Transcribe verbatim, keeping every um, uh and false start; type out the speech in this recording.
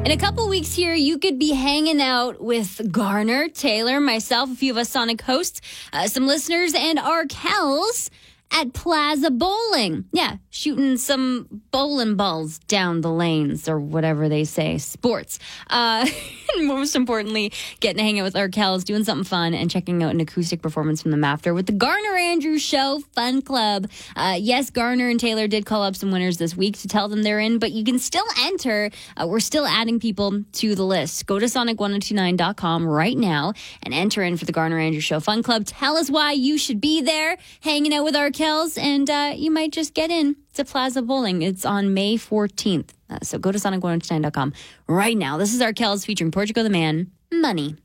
In a couple weeks here, you could be hanging out with Garner, Taylor, myself, a few of us Sonic hosts, uh, some listeners, and our Kells at Plaza Bowling. Yeah, shooting some bowling balls down the lanes or whatever they say. Sports. Uh, and most importantly, getting to hang out with our Kells, doing something fun, and checking out an acoustic performance from them after with the Garner Andrews Show Fun Club. Uh, yes, Garner and Taylor did call up some winners this week to tell them they're in, but you can still enter. Uh, we're still adding people to the list. Go to sonic ten twenty-nine dot com right now and enter in for the Garner Andrews Show Fun Club. Tell us why you should be there hanging out with our Kells, and uh, you might just get in to Plaza Bowling. It's on May fourteenth. Uh, so go to sonic ten twenty-nine dot com right now. This is our Kells featuring Portugal the Man, Money.